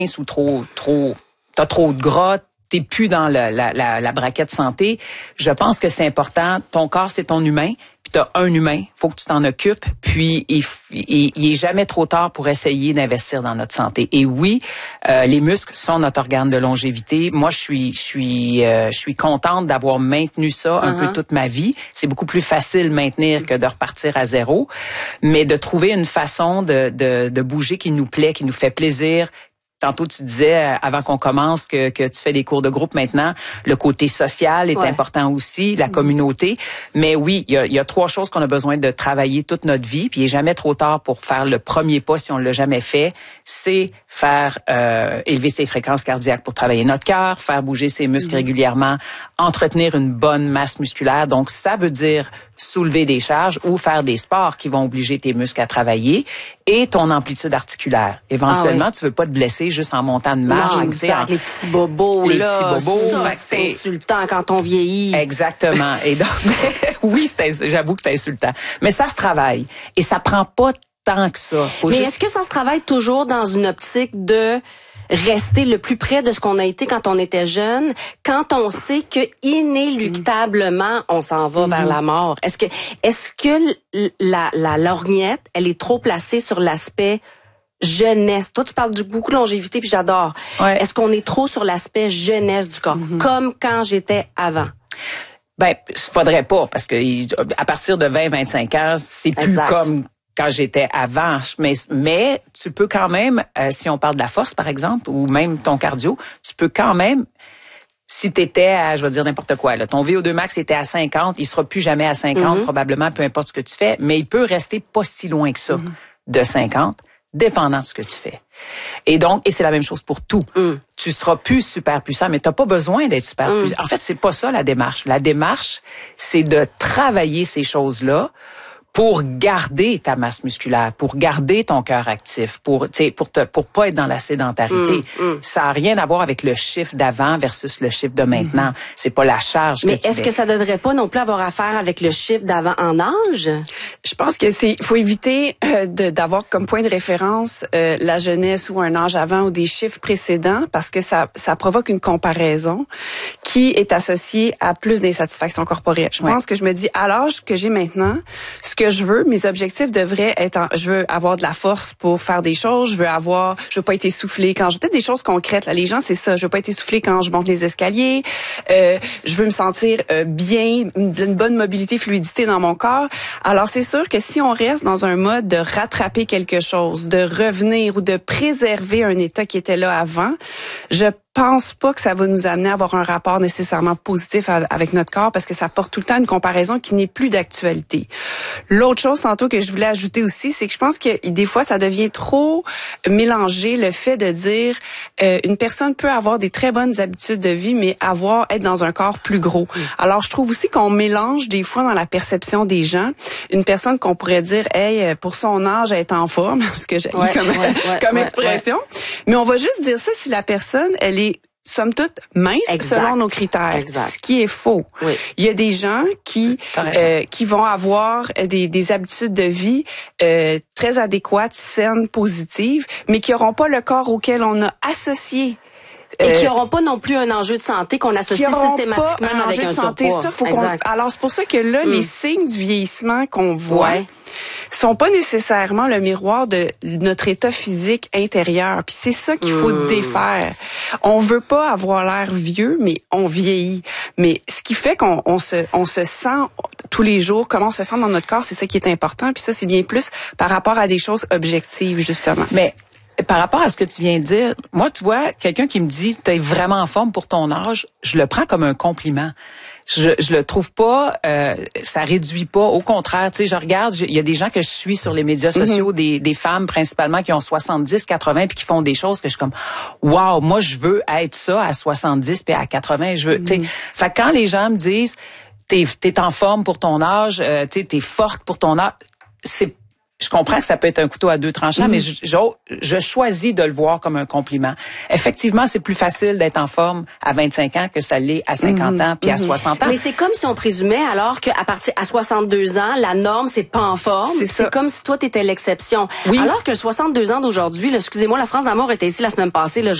ou t'as trop de gras, t'es plus dans la braquette santé. Je pense que c'est important. Ton corps, c'est ton humain. Puis t'as un humain. Faut que tu t'en occupes. Puis il est jamais trop tard pour essayer d'investir dans notre santé. Et oui, les muscles sont notre organe de longévité. Moi, je suis contente d'avoir maintenu ça un peu toute ma vie. C'est beaucoup plus facile de maintenir que de repartir à zéro. Mais de trouver une façon de bouger qui nous plaît, qui nous fait plaisir. Tantôt, tu disais, avant qu'on commence, que tu fais des cours de groupe maintenant, le côté social est important aussi, la communauté. Mais oui, il y a 3 choses qu'on a besoin de travailler toute notre vie, puis il n'est jamais trop tard pour faire le premier pas si on l'a jamais fait. C'est faire élever ses fréquences cardiaques pour travailler notre cœur, faire bouger ses muscles régulièrement, entretenir une bonne masse musculaire. Donc, ça veut dire soulever des charges ou faire des sports qui vont obliger tes muscles à travailler et ton amplitude articulaire. Éventuellement, tu veux pas te blesser juste en montant de marche. Non, exact. Les petits bobos, les petits bobos. Ça, c'est insultant quand on vieillit. Exactement. Et donc, oui, j'avoue que c'est insultant. Mais ça se travaille. Et ça prend pas tant que ça. Mais est-ce que ça se travaille toujours dans une optique de rester le plus près de ce qu'on a été quand on était jeune, quand on sait que inéluctablement on s'en va vers la mort? Est-ce que la lorgnette, elle est trop placée sur l'aspect jeunesse? Toi, tu parles beaucoup de longévité, puis j'adore. Ouais. Est-ce qu'on est trop sur l'aspect jeunesse du corps, comme quand j'étais avant? Ben, faudrait pas, parce que à partir de 20-25 ans, c'est plus comme quand j'étais avant. Mais tu peux quand même, si on parle de la force, par exemple, ou même ton cardio, tu peux quand même, si t'étais à, je vais dire n'importe quoi, là, ton VO2 max était à 50, il sera plus jamais à 50, probablement, peu importe ce que tu fais, mais il peut rester pas si loin que ça de 50, dépendant de ce que tu fais. Et donc, et c'est la même chose pour tout. Tu seras plus super puissant, mais t'as pas besoin d'être super puissant. En fait, c'est pas ça la démarche. La démarche, c'est de travailler ces choses-là pour garder ta masse musculaire, pour garder ton cœur actif, pour pas être dans la sédentarité. Ça a rien à voir avec le chiffre d'avant versus le chiffre de maintenant. C'est pas la charge. Mais est-ce que ça devrait pas non plus avoir affaire avec le chiffre d'avant en âge? Je pense que faut éviter d'avoir comme point de référence la jeunesse ou un âge avant ou des chiffres précédents, parce que ça provoque une comparaison qui est associée à plus d'insatisfaction corporelle. Je pense que je me dis, à l'âge que j'ai maintenant, ce que je veux, mes objectifs devraient être, je veux avoir de la force pour faire des choses, je veux pas être essoufflée quand peut-être des choses concrètes, là, les gens, c'est ça, je veux pas être essoufflée quand je monte les escaliers, je veux me sentir bien, une bonne mobilité, fluidité dans mon corps. Alors, c'est sûr que si on reste dans un mode de rattraper quelque chose, de revenir ou de préserver un état qui était là avant, je pense pas que ça va nous amener à avoir un rapport nécessairement positif avec notre corps, parce que ça porte tout le temps une comparaison qui n'est plus d'actualité. L'autre chose tantôt que je voulais ajouter aussi, c'est que je pense que des fois ça devient trop mélangé, le fait de dire une personne peut avoir des très bonnes habitudes de vie, mais être dans un corps plus gros. Alors je trouve aussi qu'on mélange des fois dans la perception des gens une personne qu'on pourrait dire pour son âge elle est en forme, parce que j'ai comme expression, mais on va juste dire ça si la personne elle est somme toute mince selon nos critères, ce qui est faux. Il y a des gens qui vont avoir des habitudes de vie très adéquates, saines, positives, mais qui n'auront pas le corps auquel on a associé. Et qui n'auront pas non plus un enjeu de santé qu'on associe systématiquement un avec enjeu un de santé. surpoids. Alors c'est pour ça que là, les signes du vieillissement qu'on voit sont pas nécessairement le miroir de notre état physique intérieur. Puis c'est ça qu'il faut défaire. On veut pas avoir l'air vieux, mais on vieillit. Mais ce qui fait qu'on se sent tous les jours, comment on se sent dans notre corps, c'est ça qui est important. Puis ça, c'est bien plus par rapport à des choses objectives, justement. Mais par rapport à ce que tu viens de dire, moi, tu vois, quelqu'un qui me dit « t'es vraiment en forme pour ton âge », je le prends comme un compliment. Je le trouve pas, ça réduit pas. Au contraire, tu sais, je regarde, il y a des gens que je suis sur les médias sociaux, des femmes principalement qui ont 70, 80 puis qui font des choses que je suis comme, wow, moi je veux être ça à 70 puis à 80, je veux, tu sais. Fait que quand les gens me disent, t'es en forme pour ton âge, tu sais, t'es forte pour ton âge, Je comprends que ça peut être un couteau à deux tranchants, mais je choisis de le voir comme un compliment. Effectivement, c'est plus facile d'être en forme à 25 ans que ça l'est à 50 ans puis à 60 ans. Mais c'est comme si on présumait alors qu'à partir à 62 ans, la norme c'est pas en forme. C'est comme si toi t'étais l'exception. Oui. Alors que 62 ans d'aujourd'hui, excusez-moi, la France d'amour était ici la semaine passée là.